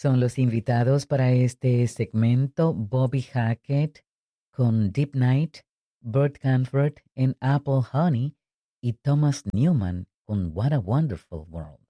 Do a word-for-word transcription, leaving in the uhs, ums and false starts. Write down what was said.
Son los invitados para este segmento Bobby Hackett con Deep Night, Burt Comfort en Apple Honey y Thomas Newman con What a Wonderful World.